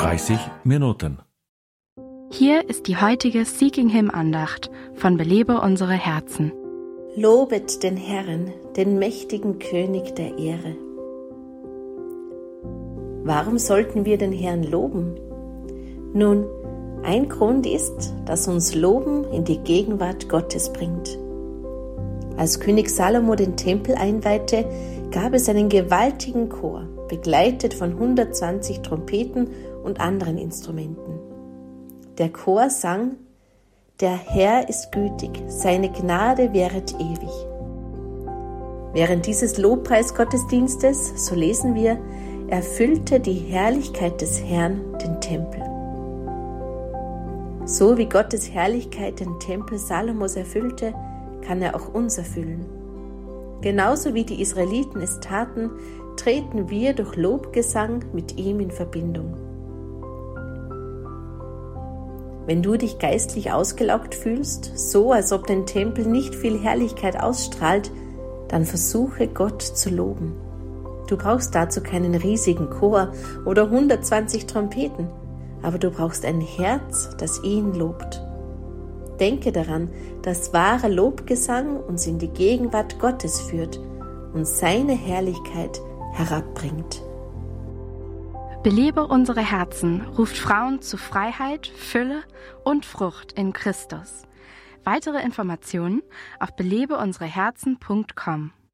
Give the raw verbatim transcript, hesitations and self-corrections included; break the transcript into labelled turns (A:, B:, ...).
A: dreißig Minuten.
B: Hier ist die heutige Seeking Him Andacht von Belebe unsere Herzen.
C: Lobet den Herrn, den mächtigen König der Ehre. Warum sollten wir den Herrn loben? Nun, ein Grund ist, dass uns Loben in die Gegenwart Gottes bringt. Als König Salomo den Tempel einweihte, gab es einen gewaltigen Chor, begleitet von hundertzwanzig Trompeten und anderen Instrumenten. Der Chor sang: Der Herr ist gütig, seine Gnade währet ewig. Während dieses Lobpreisgottesdienstes, so lesen wir, erfüllte die Herrlichkeit des Herrn den Tempel. So wie Gottes Herrlichkeit den Tempel Salomos erfüllte, kann er auch uns erfüllen. Genauso wie die Israeliten es taten, treten wir durch Lobgesang mit ihm in Verbindung. Wenn du dich geistlich ausgelaugt fühlst, so als ob dein Tempel nicht viel Herrlichkeit ausstrahlt, dann versuche Gott zu loben. Du brauchst dazu keinen riesigen Chor oder hundertzwanzig Trompeten, aber du brauchst ein Herz, das ihn lobt. Denke daran, dass wahrer Lobgesang uns in die Gegenwart Gottes führt und seine Herrlichkeit herabbringt.
B: Belebe unsere Herzen ruft Frauen zu Freiheit, Fülle und Frucht in Christus. Weitere Informationen auf belebe unsere herzen punkt com.